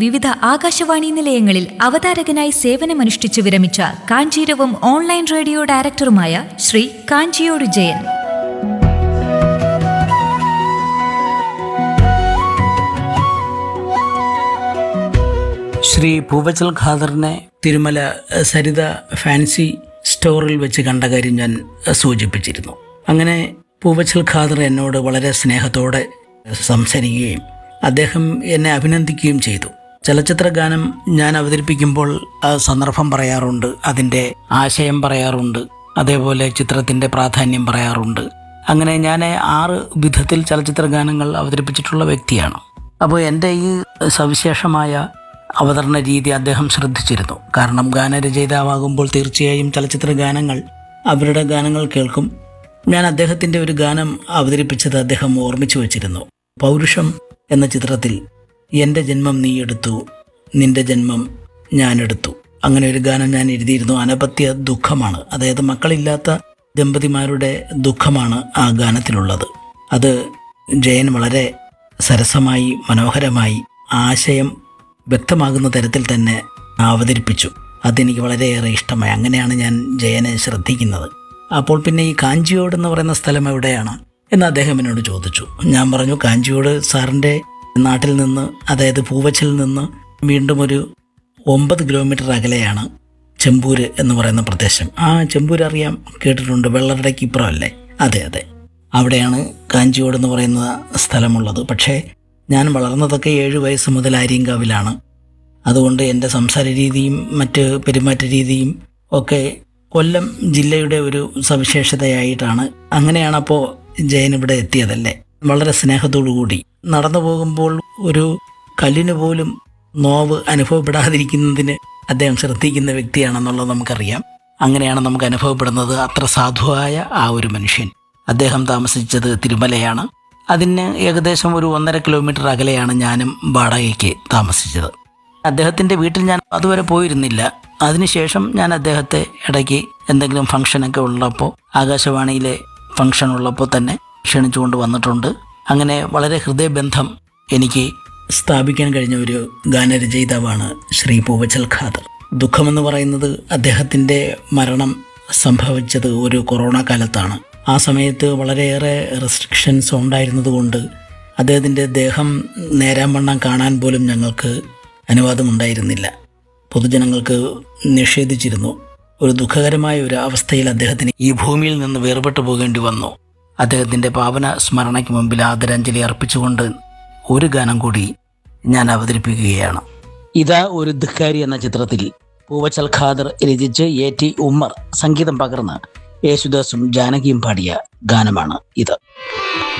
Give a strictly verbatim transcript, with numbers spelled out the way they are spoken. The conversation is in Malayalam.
വിവിധ ആകാശവാണി നിലയങ്ങളിൽ അവതാരകനായി സേവനമനുഷ്ഠിച്ചു വിരമിച്ച കാഞ്ചീരവം ഓൺലൈൻ റേഡിയോ ഡയറക്ടറുമായ ശ്രീ കാഞ്ചിയോട് ജയൻ. ശ്രീ പൂവച്ചൽ ഖാദറിനെ തിരുമല സരിത ഫാൻസി സ്റ്റോറിൽ വെച്ച് കണ്ട കാര്യം ഞാൻ സൂചിപ്പിച്ചിരുന്നു. അങ്ങനെ പൂവച്ചൽ ഖാദർ എന്നോട് വളരെ സ്നേഹത്തോടെ സംസാരിക്കുകയും അദ്ദേഹം എന്നെ അഭിനന്ദിക്കുകയും ചെയ്തു. ചലച്ചിത്ര ഗാനം ഞാൻ അവതരിപ്പിക്കുമ്പോൾ ആ സന്ദർഭം പറയാറുണ്ട്, അതിൻ്റെ ആശയം പറയാറുണ്ട്, അതേപോലെ ചിത്രത്തിൻ്റെ പ്രാധാന്യം പറയാറുണ്ട്. അങ്ങനെ ഞാൻ ആറ് വിധത്തിൽ ചലച്ചിത്ര ഗാനങ്ങൾ അവതരിപ്പിച്ചിട്ടുള്ള വ്യക്തിയാണ്. അപ്പോൾ എൻ്റെ ഈ സവിശേഷമായ അവതരണ രീതി അദ്ദേഹം ശ്രദ്ധിച്ചിരുന്നു. കാരണം ഗാനരചയിതാവാകുമ്പോൾ തീർച്ചയായും ചലച്ചിത്ര ഗാനങ്ങൾ അവരുടെ ഗാനങ്ങൾ കേൾക്കും. ഞാൻ അദ്ദേഹത്തിൻ്റെ ഒരു ഗാനം അവതരിപ്പിച്ചത് അദ്ദേഹം ഓർമ്മിച്ചു വച്ചിരുന്നു. പൗരുഷം എന്ന ചിത്രത്തിൽ എൻ്റെ ജന്മം നീ എടുത്തു, നിൻ്റെ ജന്മം ഞാനെടുത്തു, അങ്ങനെ ഒരു ഗാനം ഞാൻ എഴുതിയിരുന്നു. അനപത്യ ദുഃഖമാണ്, അതായത് മക്കളില്ലാത്ത ദമ്പതിമാരുടെ ദുഃഖമാണ് ആ ഗാനത്തിലുള്ളത്. അത് ജയൻ വളരെ സരസമായി മനോഹരമായി ആശയം വ്യക്തമാകുന്ന തരത്തിൽ തന്നെ അവതരിപ്പിച്ചു. അതെനിക്ക് വളരെയേറെ ഇഷ്ടമായി. അങ്ങനെയാണ് ഞാൻ ജയനെ ശ്രദ്ധിക്കുന്നത്. അപ്പോൾ പിന്നെ ഈ കാഞ്ചിയോട് എന്ന് പറയുന്ന സ്ഥലം എവിടെയാണ് എന്ന് അദ്ദേഹം എന്നോട് ചോദിച്ചു. ഞാൻ പറഞ്ഞു, കാഞ്ചിയോട് സാറിൻ്റെ നാട്ടിൽ നിന്ന്, അതായത് പൂവച്ചലിൽ നിന്ന് വീണ്ടും ഒരു ഒമ്പത് കിലോമീറ്റർ അകലെയാണ് ചെമ്പൂര് എന്ന് പറയുന്ന പ്രദേശം. ആ ചെമ്പൂര് അറിയാം, കേട്ടിട്ടുണ്ട്, വെള്ളറടയ്ക്ക് ഇപ്പുറമല്ലേ? അതെ അതെ, അവിടെയാണ് കാഞ്ചിയോട് എന്ന് പറയുന്ന സ്ഥലമുള്ളത്. പക്ഷേ ഞാൻ വളർന്നതൊക്കെ ഏഴ് വയസ്സ് മുതൽ ആര്യങ്കാവിലാണ്. അതുകൊണ്ട് എൻ്റെ സംസാര രീതിയും മറ്റ് പെരുമാറ്റ രീതിയും ഒക്കെ കൊല്ലം ജില്ലയുടെ ഒരു സവിശേഷതയായിട്ടാണ്. അങ്ങനെയാണ് അപ്പോൾ ജയൻ ഇവിടെ എത്തിയതല്ലേ. വളരെ സ്നേഹത്തോടു കൂടി നടന്നു പോകുമ്പോൾ ഒരു കല്ലിന് പോലും നോവ് അനുഭവപ്പെടാതിരിക്കുന്നതിന് അദ്ദേഹം ശ്രദ്ധിക്കുന്ന വ്യക്തിയാണെന്നുള്ളത് നമുക്കറിയാം. അങ്ങനെയാണ് നമുക്ക് അനുഭവപ്പെടുന്നത്. അത്ര സാധുവായ ആ ഒരു മനുഷ്യൻ. അദ്ദേഹം താമസിച്ചത് തിരുമലയാണ്. അതിന് ഏകദേശം ഒരു ഒന്നര കിലോമീറ്റർ അകലെയാണ് ഞാനും വാടകയ്ക്ക് താമസിച്ചത്. അദ്ദേഹത്തിൻ്റെ വീട്ടിൽ ഞാൻ അതുവരെ പോയിരുന്നില്ല. അതിനുശേഷം ഞാൻ അദ്ദേഹത്തെ ഇടയ്ക്ക് എന്തെങ്കിലും ഫംഗ്ഷനൊക്കെ ഉള്ളപ്പോൾ, ആകാശവാണിയിലെ ഫംഗ്ഷൻ ഉള്ളപ്പോൾ തന്നെ ക്ഷണിച്ചുകൊണ്ട് വന്നിട്ടുണ്ട്. അങ്ങനെ വളരെ ഹൃദയബന്ധം എനിക്ക് സ്ഥാപിക്കാൻ കഴിഞ്ഞ ഒരു ഗാനരചയിതാവാണ് ശ്രീ പൂവച്ചൽ ഖാദർ. ദുഃഖമെന്ന് പറയുന്നത് അദ്ദേഹത്തിൻ്റെ മരണം സംഭവിച്ചത് ഒരു കൊറോണ കാലത്താണ്. ആ സമയത്ത് വളരെയേറെ റെസ്ട്രിക്ഷൻസ് ഉണ്ടായിരുന്നതുകൊണ്ട് അദ്ദേഹത്തിൻ്റെ ദേഹം നേരാൻ വണ്ണം കാണാൻ പോലും ഞങ്ങൾക്ക് അനുവാദമുണ്ടായിരുന്നില്ല. പൊതുജനങ്ങൾക്ക് നിഷേധിച്ചിരുന്നു. ഒരു ദുഃഖകരമായ ഒരു അവസ്ഥയിൽ അദ്ദേഹത്തിന് ഈ ഭൂമിയിൽ നിന്ന് വേർപെട്ടു പോകേണ്ടി വന്നു. അദ്ദേഹത്തിൻ്റെ പാവന സ്മരണയ്ക്ക് മുമ്പിൽ ആദരാഞ്ജലി അർപ്പിച്ചുകൊണ്ട് ഒരു ഗാനം കൂടി ഞാൻ അവതരിപ്പിക്കുകയാണ്. ഇതാ ഒരു ധിക്കാരി എന്ന ചിത്രത്തിൽ പൂവച്ചൽ ഖാദർ രചിച്ച് എ ടി ഉമ്മർ സംഗീതം പകർന്ന് യേശുദാസും ജാനകിയും പാടിയ ഗാനമാണ് ഇത്.